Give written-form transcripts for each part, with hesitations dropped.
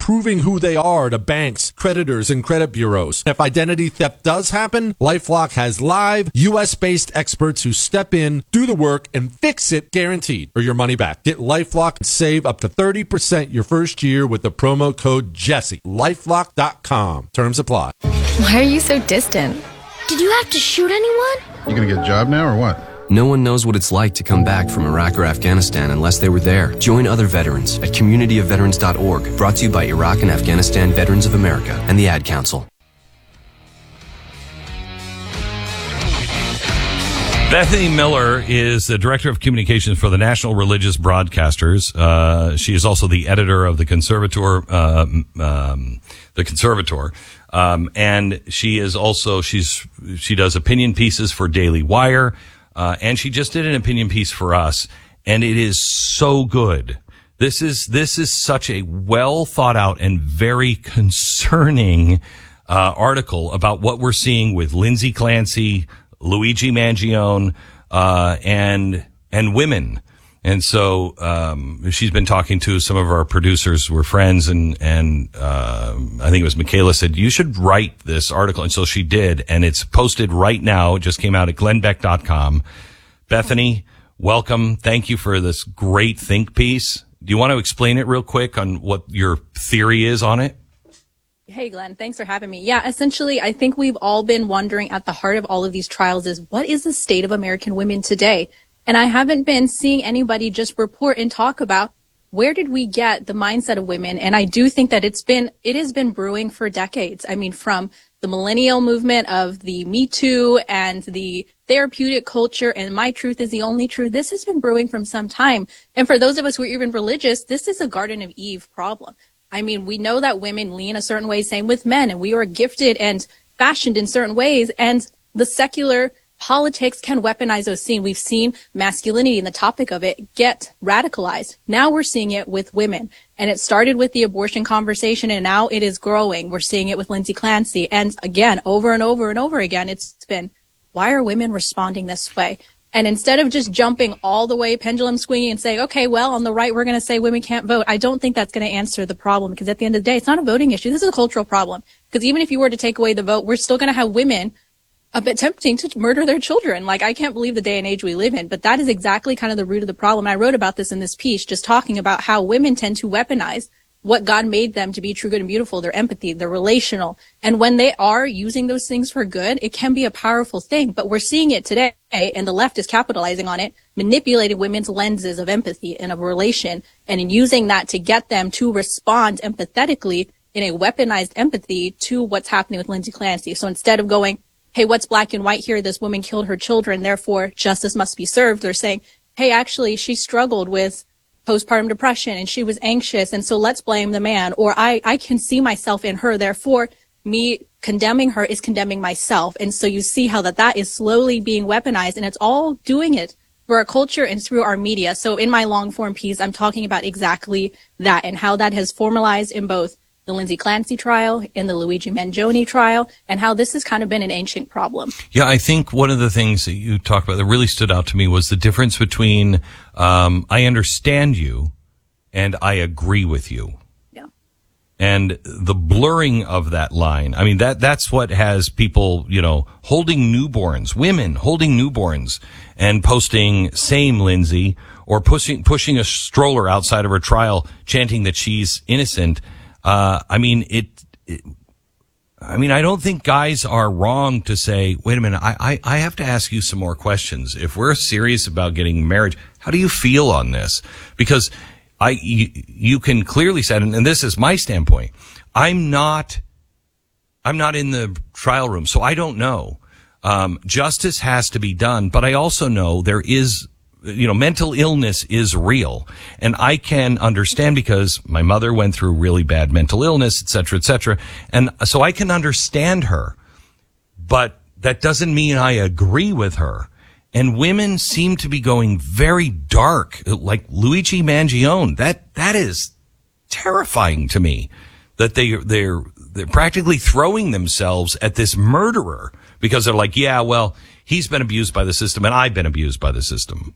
proving who they are to banks, creditors, and credit bureaus. If identity theft does happen, LifeLock has live, U.S.-based experts who step in, do the work, and fix it guaranteed or your money back. Get LifeLock and save up to 30% your first year with the promo code Jesse. LifeLock.com. Terms apply. Why are you so distant? Did you have to shoot anyone? You gonna get a job now or what? No one knows what it's like to come back from Iraq or Afghanistan unless they were there. Join other veterans at communityofveterans.org. Brought to you by Iraq and Afghanistan Veterans of America and the Ad Council. Bethany Miller is the Director of Communications for the National Religious Broadcasters. She is also the editor of the Conservator, and she is also, she does opinion pieces for Daily Wire, and she just did an opinion piece for us, and it is so good. This is such a well thought out and very concerning article about what we're seeing with Lindsay Clancy, Luigi Mangione, and women. And so, she's been talking to some of our producers. We're friends, and I think it was Michaela said, you should write this article. And so she did, and it's posted right now. It just came out at glennbeck.com. Bethany, welcome. Thank you for this great think piece. Do you want to explain it real quick on what your theory is on it? Hey, Glenn, thanks for having me. Yeah, essentially, I think we've all been wondering at the heart of all of these trials is what is the state of American women today? And I haven't been seeing anybody just report and talk about where did we get the mindset of women. And I do think that it has been brewing for decades. I mean, from the millennial movement of the Me Too and the therapeutic culture and my truth is the only truth. This has been brewing from some time. And for those of us who are even religious, this is a Garden of Eve problem. I mean, we know that women lean a certain way, same with men, and we are gifted and fashioned in certain ways, and the secular politics can weaponize those scenes. We've seen masculinity and the topic of it get radicalized. Now we're seeing it with women, and it started with the abortion conversation, and now it is growing. We're seeing it with Lindsay Clancy, and again, over and over and over again, it's been, why are women responding this way? And instead of just jumping all the way, pendulum swinging and saying, okay, well, on the right, we're going to say women can't vote. I don't think that's going to answer the problem, because at the end of the day, it's not a voting issue. This is a cultural problem. Because even if you were to take away the vote, we're still going to have women a bit tempting to murder their children. Like, I can't believe the day and age we live in, but that is exactly kind of the root of the problem. I wrote about this in this piece, just talking about how women tend to weaponize what God made them to be true, good, and beautiful, their empathy, their relational. And when they are using those things for good, it can be a powerful thing. But we're seeing it today, and the left is capitalizing on it, manipulating women's lenses of empathy and of relation, and in using that to get them to respond empathetically in a weaponized empathy to what's happening with Lindsay Clancy. So instead of going, hey, what's black and white here? This woman killed her children, therefore justice must be served. They're saying, hey, actually, she struggled with postpartum depression and she was anxious, and so let's blame the man. Or I can see myself in her, therefore me condemning her is condemning myself. And so you see how that is slowly being weaponized, and it's all doing it through our culture and through our media. So in my long form piece, I'm talking about exactly that and how that has formalized in both the Lindsay Clancy trial, in the Luigi Mangione trial, and how this has kind of been an ancient problem. Yeah, I think one of the things that you talked about that really stood out to me was the difference between I understand you and I agree with you. Yeah. And the blurring of that line. I mean, that's what has people, holding newborns, women holding newborns and posting same Lindsay, or pushing a stroller outside of her trial, chanting that she's innocent. I don't think guys are wrong to say, wait a minute, I have to ask you some more questions. If we're serious about getting married, how do you feel on this? Because you can clearly say, and this is my standpoint, I'm not in the trial room, so I don't know. Justice has to be done, but I also know there is, mental illness is real. And I can understand, because my mother went through really bad mental illness, et cetera, et cetera. And so I can understand her, but that doesn't mean I agree with her. And women seem to be going very dark, like Luigi Mangione. That is terrifying to me, that they're practically throwing themselves at this murderer because they're like, yeah, well, he's been abused by the system and I've been abused by the system.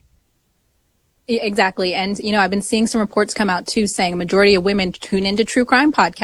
Exactly. And, I've been seeing some reports come out, too, saying a majority of women tune into true crime podcasts.